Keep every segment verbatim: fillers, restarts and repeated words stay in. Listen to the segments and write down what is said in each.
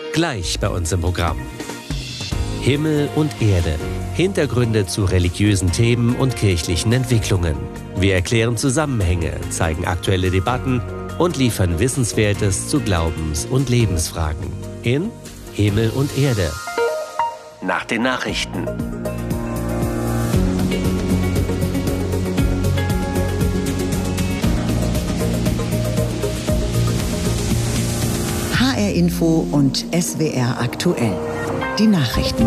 Gleich bei uns im Programm. Himmel und Erde. Hintergründe zu religiösen Themen und kirchlichen Entwicklungen. Wir erklären Zusammenhänge, zeigen aktuelle Debatten und liefern Wissenswertes zu Glaubens- und Lebensfragen. In Himmel und Erde. Nach den Nachrichten. H R Info und S W R aktuell. Die Nachrichten.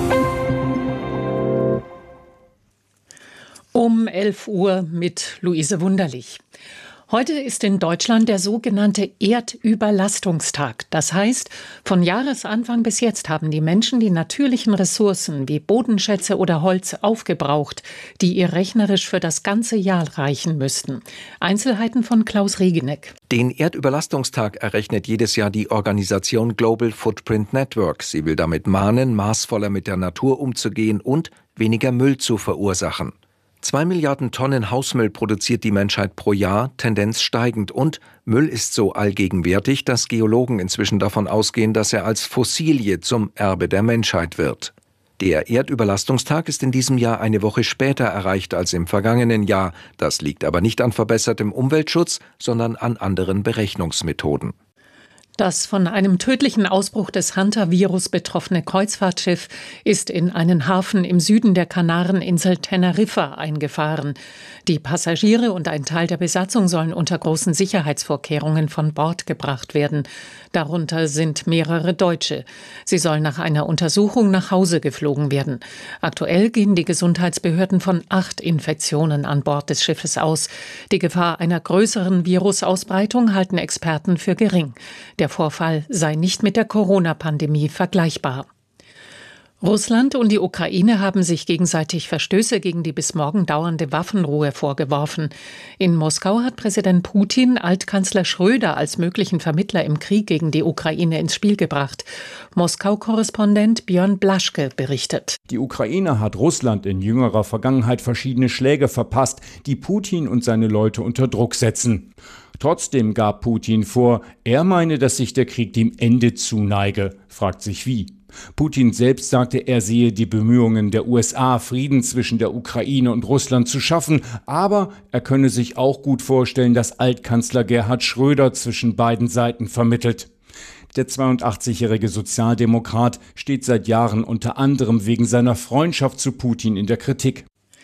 Um elf Uhr mit Luise Wunderlich. Heute ist in Deutschland der sogenannte Erdüberlastungstag. Das heißt, von Jahresanfang bis jetzt haben die Menschen die natürlichen Ressourcen wie Bodenschätze oder Holz aufgebraucht, die ihr rechnerisch für das ganze Jahr reichen müssten. Einzelheiten von Klaus Regeneck. Den Erdüberlastungstag errechnet jedes Jahr die Organisation Global Footprint Network. Sie will damit mahnen, maßvoller mit der Natur umzugehen und weniger Müll zu verursachen. Zwei Milliarden Tonnen Hausmüll produziert die Menschheit pro Jahr, Tendenz steigend. Und Müll ist so allgegenwärtig, dass Geologen inzwischen davon ausgehen, dass er als Fossilie zum Erbe der Menschheit wird. Der Erdüberlastungstag ist in diesem Jahr eine Woche später erreicht als im vergangenen Jahr. Das liegt aber nicht an verbessertem Umweltschutz, sondern an anderen Berechnungsmethoden. Das von einem tödlichen Ausbruch des Hunter-Virus betroffene Kreuzfahrtschiff ist in einen Hafen im Süden der Kanareninsel Teneriffa eingefahren. Die Passagiere und ein Teil der Besatzung sollen unter großen Sicherheitsvorkehrungen von Bord gebracht werden. Darunter sind mehrere Deutsche. Sie sollen nach einer Untersuchung nach Hause geflogen werden. Aktuell gehen die Gesundheitsbehörden von acht Infektionen an Bord des Schiffes aus. Die Gefahr einer größeren Virusausbreitung halten Experten für gering. Der Vorfall sei nicht mit der Corona-Pandemie vergleichbar. Russland und die Ukraine haben sich gegenseitig Verstöße gegen die bis morgen dauernde Waffenruhe vorgeworfen. In Moskau hat Präsident Putin Altkanzler Schröder als möglichen Vermittler im Krieg gegen die Ukraine ins Spiel gebracht. Moskau-Korrespondent Björn Blaschke berichtet. Die Ukraine hat Russland in jüngerer Vergangenheit verschiedene Schläge verpasst, die Putin und seine Leute unter Druck setzen. Trotzdem gab Putin vor, er meine, dass sich der Krieg dem Ende zuneige. Fragt sich wie. Putin selbst sagte, er sehe die Bemühungen der U S A, Frieden zwischen der Ukraine und Russland zu schaffen, aber er könne sich auch gut vorstellen, dass Altkanzler Gerhard Schröder zwischen beiden Seiten vermittelt. Der zweiundachtzigjährige Sozialdemokrat steht seit Jahren unter anderem wegen seiner Freundschaft zu Putin in der Kritik.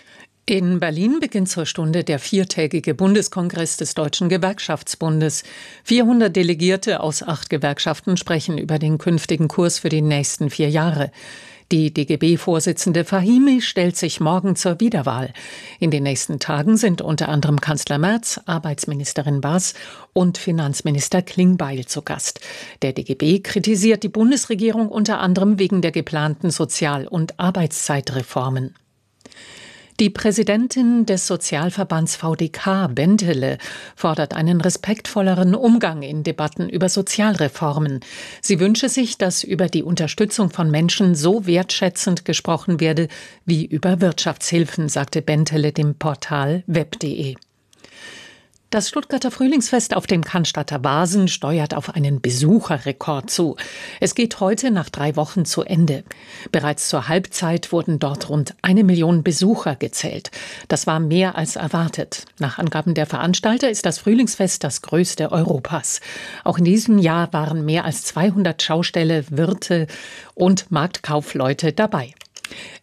In Berlin beginnt zur Stunde der viertägige Bundeskongress des Deutschen Gewerkschaftsbundes. vierhundert Delegierte aus acht Gewerkschaften sprechen über den künftigen Kurs für die nächsten vier Jahre. Die D G B-Vorsitzende Fahimi stellt sich morgen zur Wiederwahl. In den nächsten Tagen sind unter anderem Kanzler Merz, Arbeitsministerin Baas und Finanzminister Klingbeil zu Gast. Der D G B kritisiert die Bundesregierung unter anderem wegen der geplanten Sozial- und Arbeitszeitreformen. Die Präsidentin des Sozialverbands V D K, Bentele, fordert einen respektvolleren Umgang in Debatten über Sozialreformen. Sie wünsche sich, dass über die Unterstützung von Menschen so wertschätzend gesprochen werde wie über Wirtschaftshilfen, sagte Bentele dem Portal web punkt de. Das Stuttgarter Frühlingsfest auf dem Cannstatter Wasen steuert auf einen Besucherrekord zu. Es geht heute nach drei Wochen zu Ende. Bereits zur Halbzeit wurden dort rund eine Million Besucher gezählt. Das war mehr als erwartet. Nach Angaben der Veranstalter ist das Frühlingsfest das größte Europas. Auch in diesem Jahr waren mehr als zweihundert Schauställe, Wirte und Marktkaufleute dabei.